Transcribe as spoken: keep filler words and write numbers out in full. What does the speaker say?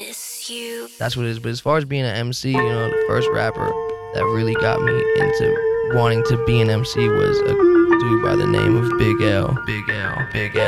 miss you. That's what it is. But as far as being an M C, you know, the first rapper that really got me into wanting to be an M C was a dude by the name of Big L. Big L. Big L.